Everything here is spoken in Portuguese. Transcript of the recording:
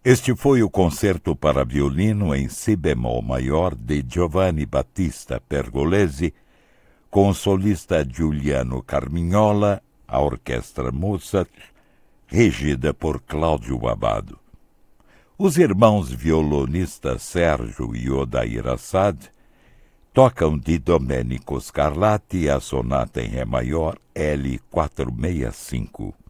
Este foi o concerto para violino em si bemol maior de Giovanni Battista Pergolesi, com o solista Giuliano Carmignola, a orquestra Mozart, regida por Cláudio Abbado. Os irmãos violonistas Sérgio e Odair Assad tocam de Domenico Scarlatti a sonata em Ré maior L465.